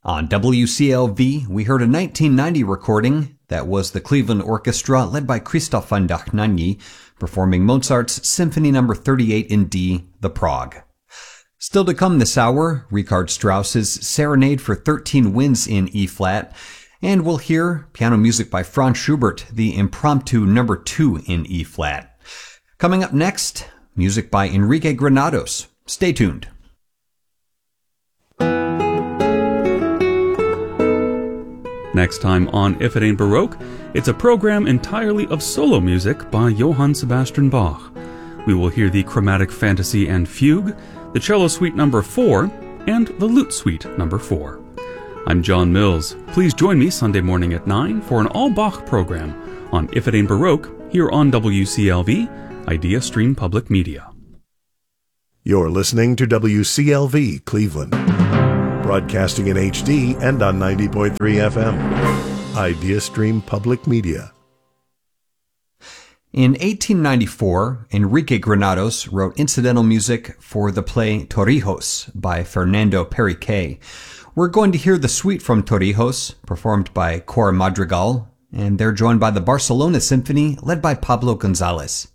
On WCLV, we heard a 1990 recording that was the Cleveland Orchestra led by Krzysztof van Dohnanyi performing Mozart's Symphony No. 38 in D, The Prague. Still to come this hour, Richard Strauss's Serenade for 13 Winds in E-flat, and we'll hear piano music by Franz Schubert, the Impromptu No. 2 in E-flat. Coming up next, music by Enrique Granados. Stay tuned. Next time on If It Ain't Baroque, it's a program entirely of solo music by Johann Sebastian Bach. We will hear the Chromatic Fantasy and Fugue, the Cello Suite No. 4, and the Lute Suite No. 4. I'm John Mills. Please join me Sunday morning at 9 for an all-Bach program on If It Ain't Baroque here on WCLV, Idea Stream Public Media. You're listening to WCLV Cleveland, broadcasting in HD and on 90.3 FM. Idea Stream Public Media. In 1894, Enrique Granados wrote incidental music for the play Torrijos by Fernando Periquet. We're going to hear the suite from Torrijos, performed by Cor Madrigal, and they're joined by the Barcelona Symphony, led by Pablo Gonzalez.